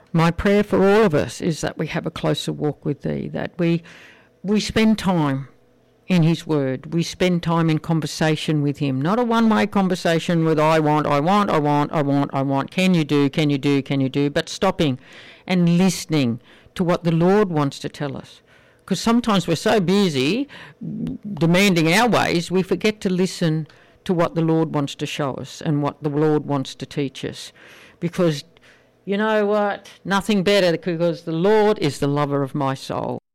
My prayer for all of us is that we have a closer walk with Thee, that we spend time in His Word. We spend time in conversation with Him, not a one-way conversation with I want, can you do, but stopping and listening to what the Lord wants to tell us. Because sometimes we're so busy demanding our ways, we forget to listen to what the Lord wants to show us and what the Lord wants to teach us. Because you know what? Nothing better, because the Lord is the lover of my soul.